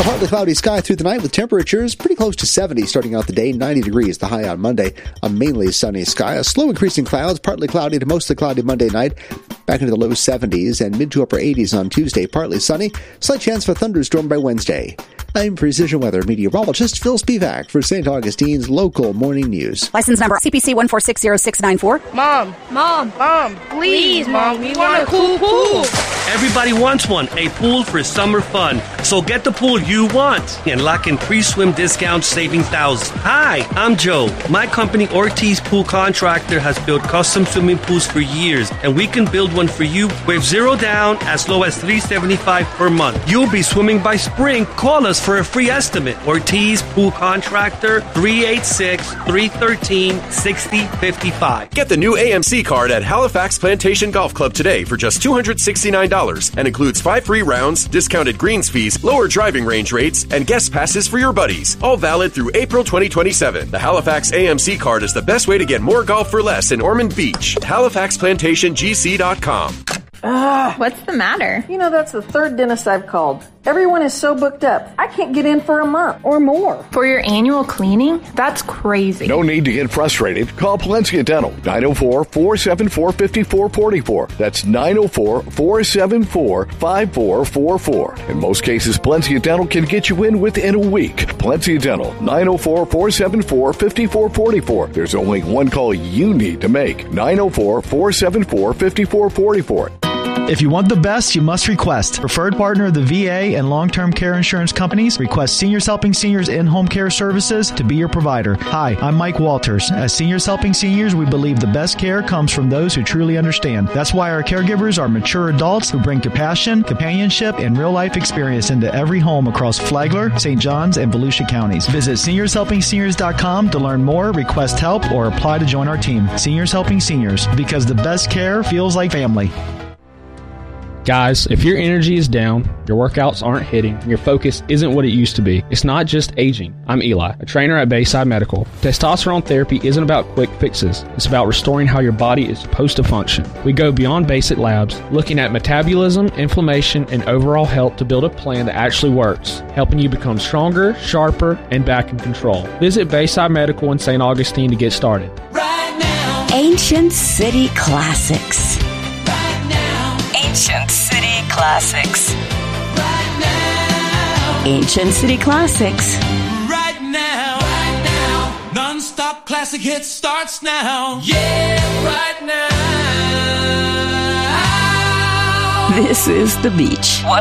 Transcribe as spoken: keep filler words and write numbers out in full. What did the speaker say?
A partly cloudy sky through the night with temperatures pretty close to seventy starting out the day, ninety degrees the high on Monday. A mainly sunny sky, a slow increasing clouds, partly cloudy to mostly cloudy Monday night, back into the low seventies and mid to upper eighties on Tuesday, partly sunny, slight chance for thunderstorm by Wednesday. I'm Precision Weather meteorologist Phil Spivak for Saint Augustine's local morning news. License number C P C one four six zero six nine four. Mom, Mom, Mom, please, Mom, we want a cool pool. Everybody wants one, a pool for summer fun. So get the pool you want and lock in pre-swim discounts saving thousands. Hi, I'm Joe. My company Ortiz Pool Contractor has built custom swimming pools for years, and we can build one for you with zero down as low as three hundred seventy-five dollars per month. You'll be swimming by spring. Call us for a free estimate. Ortiz Pool Contractor, three eight six, three one three, six zero five five. Get the new A M C card at Halifax Plantation Golf Club today for just two hundred sixty-nine dollars and includes five free rounds, discounted greens fees, lower driving range rates, and guest passes for your buddies. All valid through April twenty twenty-seven. The Halifax A M C card is the best way to get more golf for less in Ormond Beach. Halifax Plantation G C dot com. Ugh. What's the matter? You know, that's the third dentist I've called. Everyone is so booked up. I can't get in for a month or more. For your annual cleaning? That's crazy. No need to get frustrated. Call Palencia Dental, nine oh four, four seven four, five four four four. That's nine oh four, four seven four, five four four four. In most cases, Palencia Dental can get you in within a week. Palencia Dental, nine oh four, four seven four, five four four four. There's only one call you need to make. nine oh four, four seven four, five four four four. If you want the best, you must request. Preferred partner of the V A and long-term care insurance companies, request Seniors Helping Seniors in-home care services to be your provider. Hi, I'm Mike Walters. As Seniors Helping Seniors, we believe the best care comes from those who truly understand. That's why our caregivers are mature adults who bring compassion, companionship, and real-life experience into every home across Flagler, Saint Johns, and Volusia counties. Visit seniors helping seniors dot com to learn more, request help, or apply to join our team. Seniors Helping Seniors, because the best care feels like family. Guys, if your energy is down, your workouts aren't hitting, and your focus isn't what it used to be, it's not just aging. I'm Eli, a trainer at Bayside Medical. Testosterone therapy isn't about quick fixes. It's about restoring how your body is supposed to function. We go beyond basic labs, looking at metabolism, inflammation, and overall health to build a plan that actually works, helping you become stronger, sharper, and back in control. Visit Bayside Medical in Saint Augustine to get started. Right now. Ancient City Classics. Ancient City Classics. Right now. Ancient City Classics. Right now. Right now. Non-stop classic hits starts now. Yeah, right now. This is The Beach.